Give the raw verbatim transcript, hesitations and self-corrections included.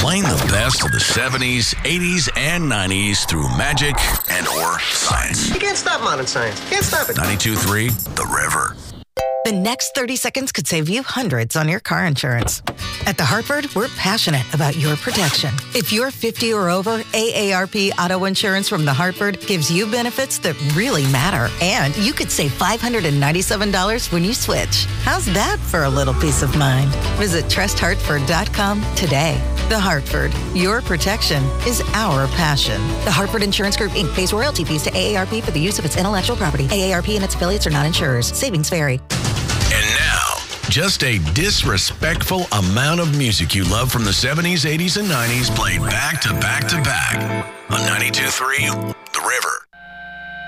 Playing the best of the seventies, eighties, and nineties through magic and or science. You can't stop modern science. You can't stop it. ninety-two point three The River. The next thirty seconds could save you hundreds on your car insurance. At The Hartford, we're passionate about your protection. If you're fifty or over, A A R P Auto Insurance from The Hartford gives you benefits that really matter. And you could save five hundred ninety-seven dollars when you switch. How's that for a little peace of mind? Visit trust hartford dot com today. The Hartford, your protection is our passion. The Hartford Insurance Group, Incorporated pays royalty fees to A A R P for the use of its intellectual property. A A R P and its affiliates are not insurers. Savings vary. And now, just a disrespectful amount of music you love from the seventies, eighties, and nineties played back to back to back on ninety-two point three The River.